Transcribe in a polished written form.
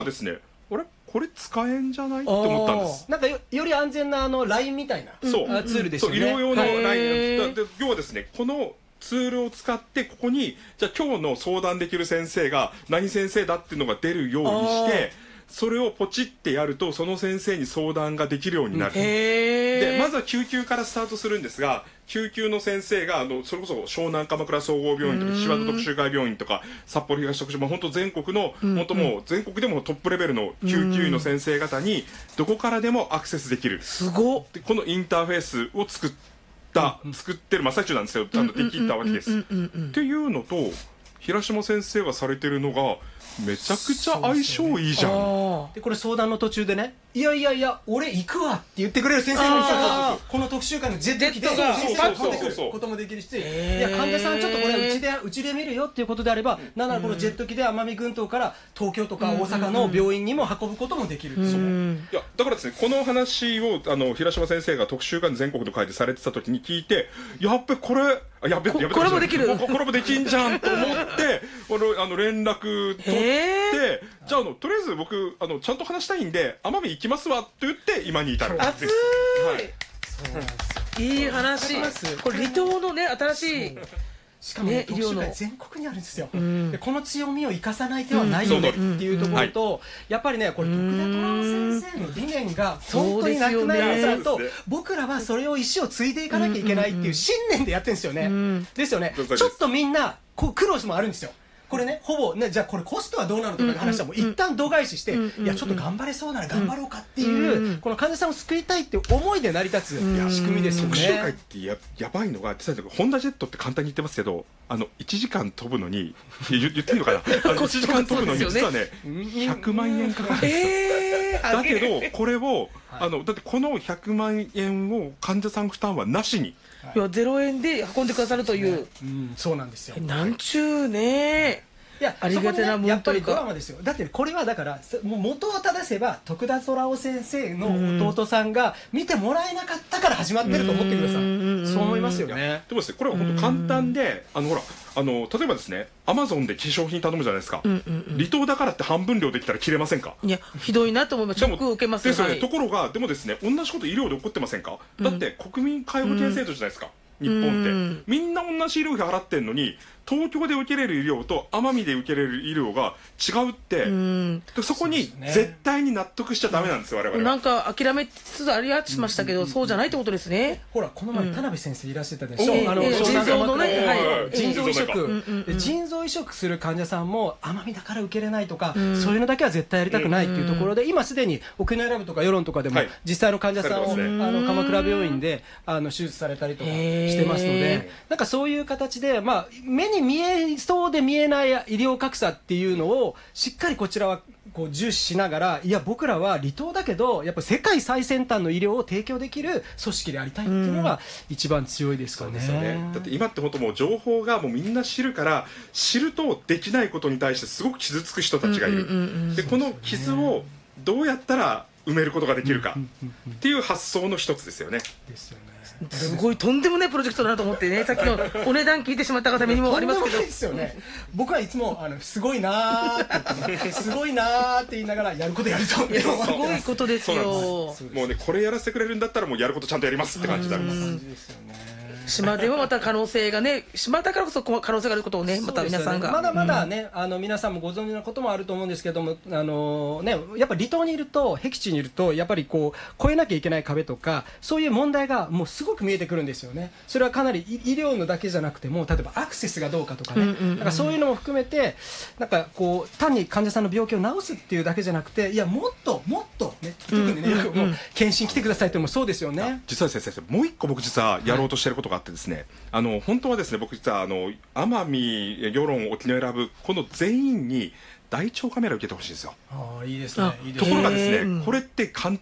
ですね、あれこれ使えんじゃないって思ったんです。 なんか より安全なLINE みたいなツールですよね。 そう、医療用の LINE で、要はですね、このツールを使ってここにじゃあ今日の相談できる先生が何先生だっていうのが出るようにして、それをポチってやるとその先生に相談ができるようになる。でまずは救急からスタートするんですが、救急の先生がそれこそ湘南鎌倉総合病院とか岸和田特集会病院とか札幌東特集、本当全国の本当もう全国でもトップレベルの救急医の先生方にどこからでもアクセスできる。 すごっ。 でこのインターフェースを作ってる真っ最中なんですよ。ちゃんとできたわけです。っていうのと平島先生がされてるのがめちゃくちゃ相性いいじゃん。 でこれ相談の途中でね、いやいやいや俺行くわって言ってくれる先生もいた。この特集会のジェット機で先生が飛んでくることもできるし、いや患者さんちょっとこれうちで見るよっていうことであれば、なんならこのジェット機で奄美群島から東京とか大阪の病院にも運ぶこともできる。 いやだからですね、この話を平島先生が特集会の全国の会でされてた時に聞いて、やっべこれこれもできる、 これもできんじゃんと思って連絡取って、じゃあとりあえず僕ちゃんと話したいんで奄美行きますわって言って今に至るんです。 熱い、いい話。これ離島のね新しいしかもね、特集会全国にあるんですよ。でこの強みを生かさない手はないよねっていうところと、やっぱりねこれ徳田虎先生の理念が本当になくなると、僕らはそれを意思を継いでいかなきゃいけないっていう信念でやってるんですよね。ですよね。ちょっとみんな苦労もあるんですよ。これね、ほぼね、じゃあこれコストはどうなのとかいう話はもう一旦度外視して、いやちょっと頑張れそうなら頑張ろうかっていう、この患者さんを救いたいっていう思いで成り立つ仕組みですよね。 特集会ってやばいのが、ホンダジェットって簡単に言ってますけど、1時間飛ぶのに言っていいのかな、1時間飛ぶのに実はね100万円かかるんですよ。だけどこれをだってこの100万円を患者さん負担はなしに、 いや0円で運んでくださるという、 そうなんですよ。 なんちゅうね。 いや、 ありがたなもんというか、 やっぱりドラマですよ。だってこれはだからもう元を正せば徳田虎雄先生の弟さんが見てもらえなかったから始まってると思ってください。そう思いますよね。 でもですね、これは本当簡単で、ほら例えばですね、アマゾンで化粧品頼むじゃないですか。離島だからって半分量できたら切れませんか。 いやひどいなと思います。ショック受けますよね。 ところがでもですね、同じこと医療で起こってませんか。だって国民皆保険制度じゃないですか。日本ってみんな同じ医療費払ってんのに、東京で受けれる医療と奄美で受けれる医療が違うって、そこに絶対に納得しちゃダメなんですよ、我々は。 なんか諦めつつありはしましたけど、そうじゃないってことですね。 ほらこの前田辺先生いらっしゃったでしょ。 腎臓のね、 腎臓移植、腎臓移植する患者さんも奄美だから受けれないとか、そういうのだけは絶対やりたくないっていうところで、今すでに沖縄ラブとか世論とかでも実際の患者さんを鎌倉病院で手術されたりとかしてますので、なんかそういう形で目に見えそうで見えない医療格差っていうのをしっかりこちらはこう重視しながら、いや僕らは離島だけどやっぱり世界最先端の医療を提供できる組織でありたいっていうのが一番強いですかね。 そうですよね。だって今って本当もう情報がもうみんな知るから、知るとできないことに対してすごく傷つく人たちがいる。でこの傷をどうやったら埋めることができるかっていう発想の一つですよね。 ですよね。 すごいとんでもないプロジェクトだなと思ってね、さっきのお値段聞いてしまった方にもありますけど、 ですよね。僕はいつもすごいなーってすごいなーって言いながらやることやると。すごいことですよ。 もうね、これやらせてくれるんだったらもうやることちゃんとやりますって感じになります。 島でもまた可能性がね、島だからこそ可能性があることをね、また皆さんがまだまだね、皆さんもご存知のこともあると思うんですけども、ね、やっぱ離島にいると、僻地にいるとやっぱりこう越えなきゃいけない壁とか、そういう問題がもうすごく見えてくるんですよね。それはかなり医療のだけじゃなくても、例えばアクセスがどうかとかね、なんかそういうのも含めて、なんかこう単に患者さんの病気を治すっていうだけじゃなくて、いやもっともっとね、特にね、もう検診来てくださいってもそうですよね。 実は先生、もう一個僕実はやろうとしてることがあってですね、本当はですね、僕実は奄美、世論、沖縄選ぶこの全員に大腸カメラ受けてほしいんですよ。 いいですね。 ところがですね、これって簡単